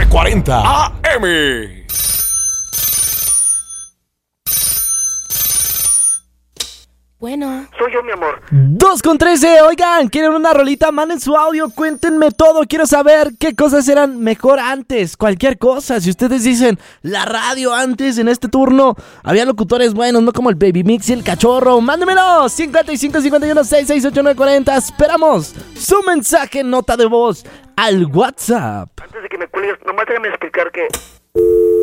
940 AM. Bueno. Soy yo, mi amor. 2:13, oigan, ¿quieren una rolita? Manden su audio, cuéntenme todo. Quiero saber qué cosas eran mejor antes, cualquier cosa. Si ustedes dicen, la radio antes en este turno, había locutores buenos, no como el Baby Mix y el Cachorro. Mándenmelo, 55 51 668 940. Esperamos su mensaje, nota de voz, al WhatsApp. Antes de que me cuelgues, nomás déjame explicar que